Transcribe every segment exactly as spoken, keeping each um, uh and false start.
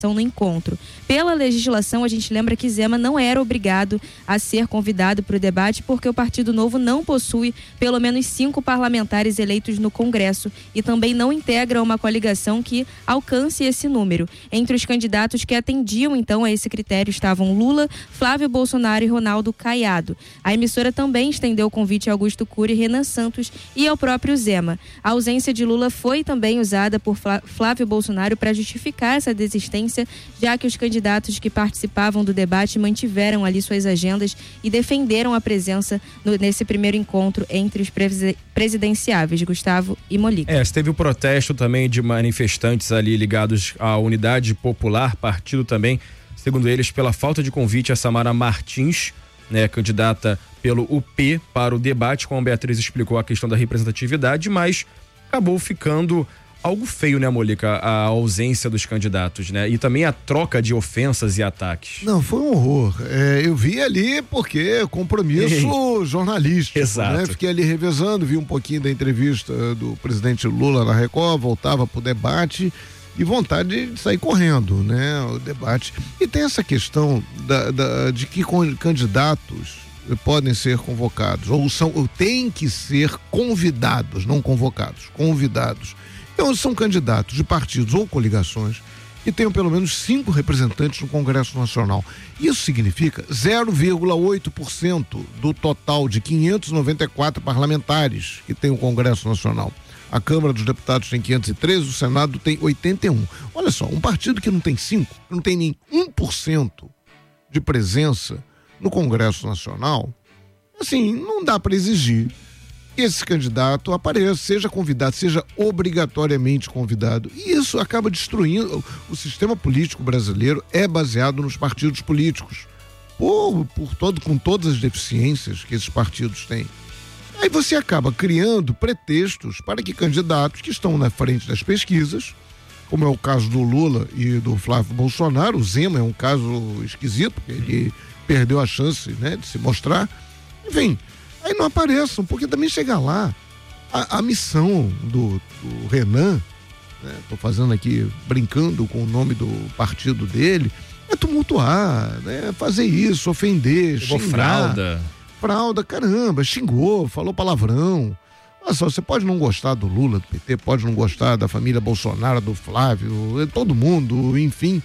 no encontro. Pela legislação, a gente lembra que Zema não era obrigado a ser convidado para o debate porque o Partido Novo não possui pelo menos cinco parlamentares eleitos no Congresso e também não integra uma coligação que alcance esse número. Entre os candidatos que atendiam então a esse critério estavam Lula, Flávio Bolsonaro e Ronaldo Caiado. A emissora também estendeu o convite a Augusto Cury, Renan Santos e ao próprio Zema. A ausência de Lula foi também usada por Flávio Bolsonaro para justificar essa desistência, já que os candidatos que participavam do debate mantiveram ali suas agendas e defenderam a presença no, nesse primeiro encontro entre os presidenciáveis, Gustavo e Molica. É, teve o protesto também de manifestantes ali ligados à Unidade Popular, partido também, segundo eles, pela falta de convite a Samara Martins, né, candidata pelo U P para o debate, como a Beatriz explicou a questão da representatividade, mas acabou ficando algo feio, né, Molica? A ausência dos candidatos, né? E também a troca de ofensas e ataques. Não, foi um horror. É, eu vi ali porque compromisso jornalístico. Exato. Né? Fiquei ali revezando, vi um pouquinho da entrevista do presidente Lula na Record, voltava pro debate e vontade de sair correndo, né? O debate. E tem essa questão da, da, de que candidatos podem ser convocados, ou são, ou têm que ser convidados, não convocados, convidados. Então, são candidatos de partidos ou coligações que tenham pelo menos cinco representantes no Congresso Nacional. Isso significa zero vírgula oito por cento do total de quinhentos e noventa e quatro parlamentares que tem o Congresso Nacional. A Câmara dos Deputados tem quinhentos e treze, o Senado tem oitenta e um. Olha só, um partido que não tem cinco, que não tem nem um por cento de presença no Congresso Nacional, assim, não dá para exigir que esse candidato apareça, seja convidado, seja obrigatoriamente convidado. E isso acaba destruindo. O sistema político brasileiro é baseado nos partidos políticos, por, por todo, com todas as deficiências que esses partidos têm. Aí você acaba criando pretextos para que candidatos que estão na frente das pesquisas, como é o caso do Lula e do Flávio Bolsonaro, o Zema é um caso esquisito, porque ele perdeu a chance, né, de se mostrar, enfim, aí não apareçam, porque também chega lá a, a missão do, do Renan, né, tô fazendo aqui, brincando com o nome do partido dele, é tumultuar, né, fazer isso, ofender, Chegou xingar. fralda. Fralda, caramba, xingou, falou palavrão. Olha só, você pode não gostar do Lula, do P T, pode não gostar da família Bolsonaro, do Flávio, todo mundo, enfim,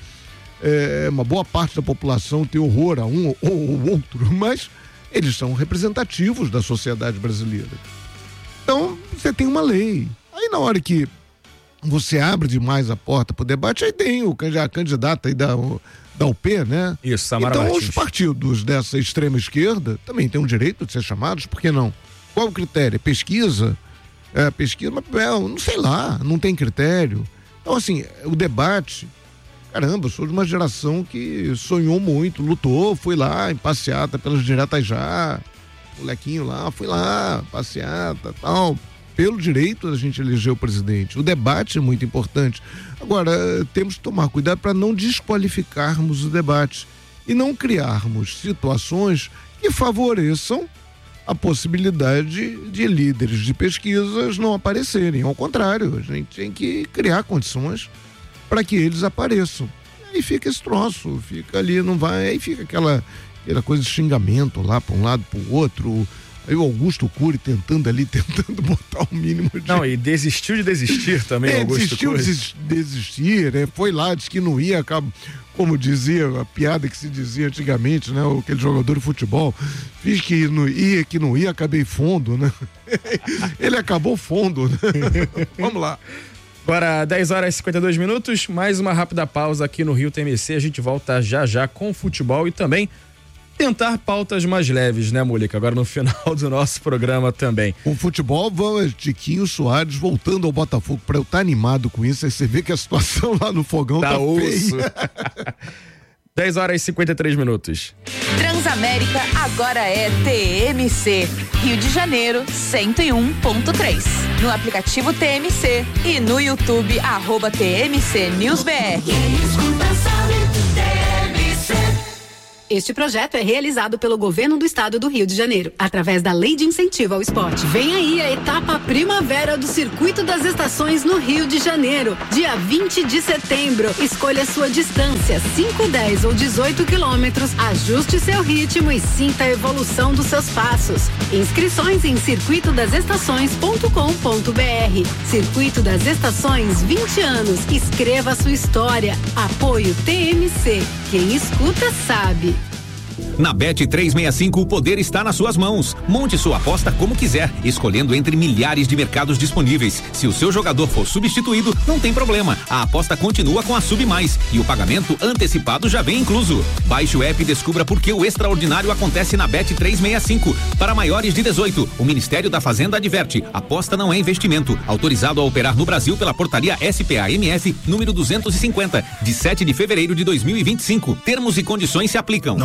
é, uma boa parte da população tem horror a um ou ao outro, mas eles são representativos da sociedade brasileira. Então, você tem uma lei. Aí na hora que você abre demais a porta para o debate, aí tem o, a candidata aí da, da U P, né? Isso, Samara Então Martins. Os partidos dessa extrema esquerda também têm o direito de ser chamados, por que não? Qual o critério? Pesquisa? É, pesquisa, mas não sei lá, não tem critério. Então assim, o debate, caramba, eu sou de uma geração que sonhou muito, lutou, fui lá em passeata pelas diretas já, molequinho lá, fui lá, passeata, tal, pelo direito da gente eleger o presidente. O debate é muito importante. Agora, temos que tomar cuidado para não desqualificarmos o debate e não criarmos situações que favoreçam a possibilidade de líderes de pesquisas não aparecerem. Ao contrário, a gente tem que criar condições para que eles apareçam. Aí fica esse troço, fica ali, não vai, aí fica aquela, aquela coisa de xingamento lá para um lado, para o outro. Aí o Augusto Cury tentando ali, tentando botar o mínimo de... Não, e desistiu de desistir também, é, Augusto desistiu Cury. de desistir, né? Foi lá, disse que não ia, acabou, como dizia, a piada que se dizia antigamente, né? Aquele jogador de futebol, fiz que não ia, que não ia, acabei fundo, né? Ele acabou fundo, né? Vamos lá. Agora, dez horas e cinquenta e dois minutos, mais uma rápida pausa aqui no Rio T M C. A gente volta já já com futebol e também tentar pautas mais leves, né, Molica? Agora no final do nosso programa também. O futebol, vamos, Tiquinho Soares voltando ao Botafogo, para eu estar tá animado com isso, aí você vê que a situação lá no fogão tá, tá feia. dez horas e cinquenta e três minutos. Transamérica agora é T M C, Rio de Janeiro cento e um ponto três. No aplicativo T M C e no YouTube, arroba T M C News B R. Este projeto é realizado pelo Governo do Estado do Rio de Janeiro, através da Lei de Incentivo ao Esporte. Vem aí a etapa Primavera do Circuito das Estações no Rio de Janeiro, dia vinte de setembro. Escolha sua distância, cinco, dez ou dezoito quilômetros, ajuste seu ritmo e sinta a evolução dos seus passos. Inscrições em circuito das estações ponto com ponto br. Circuito das Estações, vinte anos. Escreva sua história. Apoio T M C. Quem escuta sabe. Na Bet trezentos e sessenta e cinco, o poder está nas suas mãos. Monte sua aposta como quiser, escolhendo entre milhares de mercados disponíveis. Se o seu jogador for substituído, não tem problema. A aposta continua com a Sub Mais e o pagamento antecipado já vem incluso. Baixe o app e descubra por que o extraordinário acontece na Bet trezentos e sessenta e cinco. Para maiores de dezoito, o Ministério da Fazenda adverte: aposta não é investimento. Autorizado a operar no Brasil pela portaria S P A M F número duzentos e cinquenta, de sete de fevereiro de dois mil e vinte e cinco. Termos e condições se aplicam.